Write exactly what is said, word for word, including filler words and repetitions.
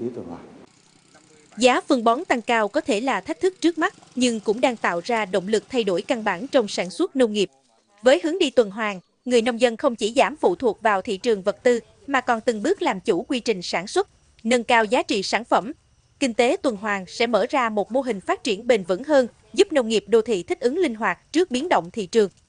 khí tuần hoàn. Giá phân bón tăng cao có thể là thách thức trước mắt, nhưng cũng đang tạo ra động lực thay đổi căn bản trong sản xuất nông nghiệp. Với hướng đi tuần hoàn, người nông dân không chỉ giảm phụ thuộc vào thị trường vật tư, mà còn từng bước làm chủ quy trình sản xuất, nâng cao giá trị sản phẩm. Kinh tế tuần hoàn sẽ mở ra một mô hình phát triển bền vững hơn, giúp nông nghiệp đô thị thích ứng linh hoạt trước biến động thị trường.